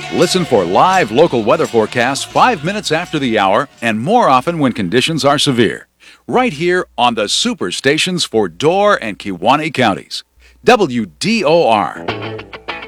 Listen for live local weather forecasts 5 minutes after the hour and more often when conditions are severe. Right here on the super stations for Door and Kewaunee counties. WDOR.